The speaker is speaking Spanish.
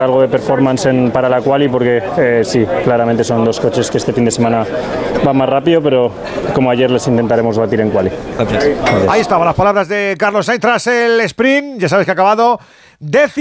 algo de performance para la quali porque sí, claramente son dos coches que este fin de semana van más rápido, pero como ayer les intentaremos batir en quali. Ahí estaban las palabras de Carlos Sainz tras el sprint. Ya sabes que ha acabado 10º.